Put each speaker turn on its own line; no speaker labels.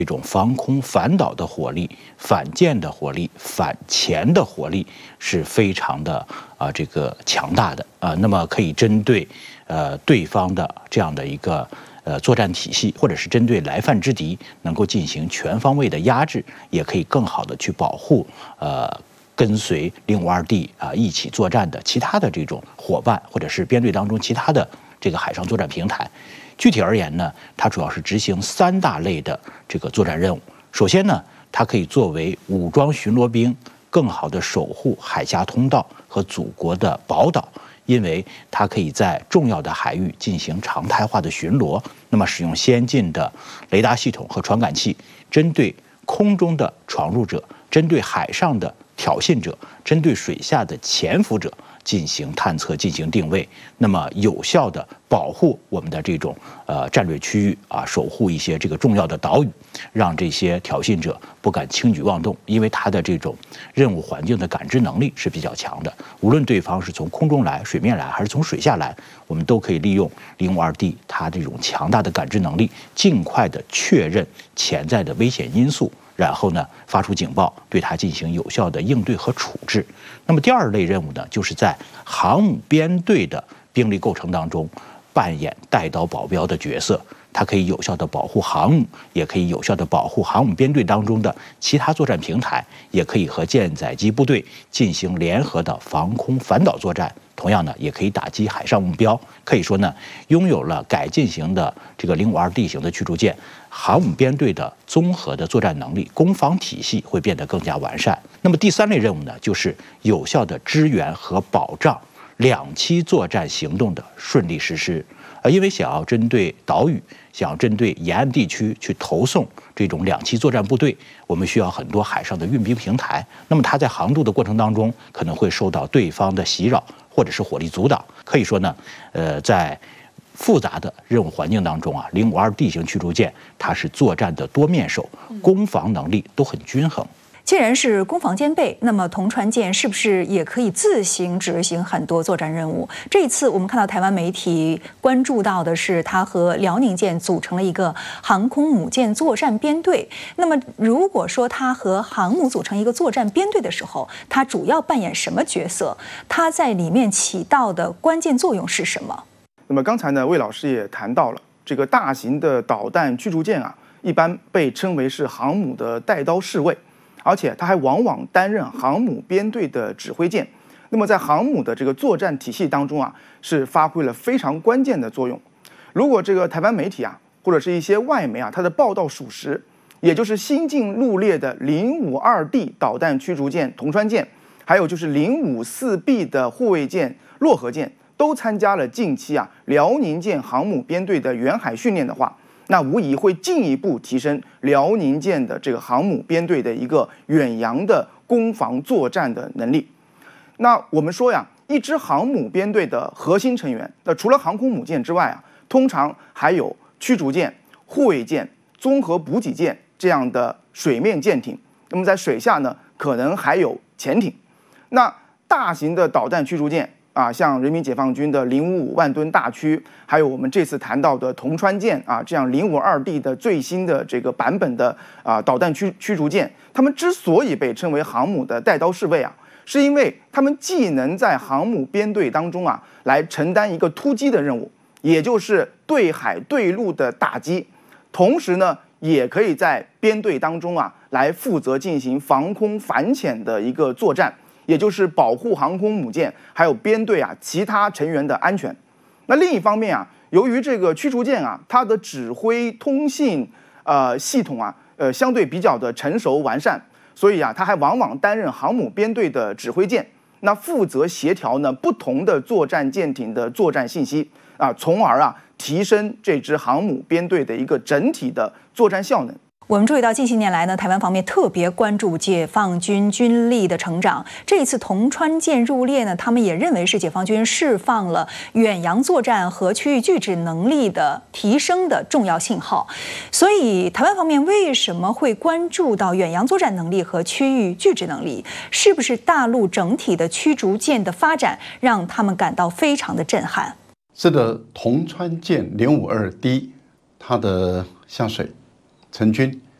这种防空反导的火力、反舰的火力、反潜的火力是非常的这个强大的那么可以针对对方的这样的一个作战体系，或者是针对来犯之敌，能够进行全方位的压制，也可以更好的去保护跟随052D 一起作战的其他的这种伙伴，或者是编队当中其他的这个海上作战平台。具体而言呢，它主要是执行3大类的这个作战任务。首先呢，它可以作为武装巡逻兵，更好的守护海峡通道和祖国的宝岛，因为它可以在重要的海域进行常态化的巡逻。那么，使用先进的雷达系统和传感器，针对空中的闯入者，针对海上的挑衅者，针对水下的潜伏者进行探测、进行定位，那么有效的保护我们的这种战略区域守护一些这个重要的岛屿，让这些挑衅者不敢轻举妄动，因为他的这种任务环境的感知能力是比较强的。无论对方是从空中来、水面来，还是从水下来，我们都可以利用052D 它这种强大的感知能力，尽快的确认潜在的危险因素。然后呢，发出警报，对它进行有效的应对和处置。那么第2类任务呢，就是在航母编队的兵力构成当中，扮演带刀保镖的角色。它可以有效的保护航母，也可以有效的保护航母编队当中的其他作战平台，也可以和舰载机部队进行联合的防空反导作战。同样呢，也可以打击海上目标。可以说呢，拥有了改进型的这个052D 型的驱逐舰，航母编队的综合的作战能力、攻防体系会变得更加完善。那么第3类任务呢，就是有效的支援和保障2栖作战行动的顺利实施。因为想要针对岛屿、想要针对沿岸地区去投送这种2栖作战部队，我们需要很多海上的运兵平台。那么它在航渡的过程当中，可能会受到对方的袭扰或者是火力阻挡。可以说呢，在复杂的任务环境当中052D 型驱逐舰它是作战的多面手，攻防能力都很均衡。
既然是攻防兼备，那么同船舰是不是也可以自行执行很多作战任务？这一次我们看到台湾媒体关注到的是，它和辽宁舰组成了一个航空母舰作战编队。那么如果说它和航母组成一个作战编队的时候，它主要扮演什么角色？它在里面起到的关键作用是什么？
那么刚才呢，魏老师也谈到了这个大型的导弹驱逐舰一般被称为是航母的带刀侍卫。而且它还往往担任航母编队的指挥舰，那么在航母的这个作战体系当中是发挥了非常关键的作用。如果这个台湾媒体或者是一些外媒它的报道属实，也就是新进入列的052D 导弹驱逐舰同川舰，还有就是054B 的护卫舰洛河舰，都参加了近期辽宁舰航母编队的远海训练的话，那无疑会进一步提升辽宁舰的这个航母编队的一个远洋的攻防作战的能力。那我们说一支航母编队的核心成员，那除了航空母舰之外通常还有驱逐舰、护卫舰、综合补给舰这样的水面舰艇。那么在水下呢，可能还有潜艇。那大型的导弹驱逐舰像人民解放军的055万吨大驱，还有我们这次谈到的同川舰这样052D 的最新的这个版本的导弹驱逐舰，他们之所以被称为航母的带刀侍卫是因为他们既能在航母编队当中来承担一个突击的任务，也就是对海对陆的打击，同时呢，也可以在编队当中来负责进行防空反潜的一个作战。也就是保护航空母舰还有编队其他成员的安全。那另一方面由于这个驱逐舰它的指挥通信系统相对比较的成熟完善，所以它还往往担任航母编队的指挥舰，那负责协调呢不同的作战舰艇的作战信息从而提升这支航母编队的一个整体的作战效能。
我们注意到近些年来呢，台湾方面特别关注解放军军力的成长。这一次同川舰入列呢，他们也认为是解放军释放了远洋作战和区域拒止能力的提升的重要信号。所以，台湾方面为什么会关注到远洋作战能力和区域拒止能力？是不是大陆整体的驱逐舰的发展让他们感到非常的震撼？
是的，同川舰052D，它的下水成军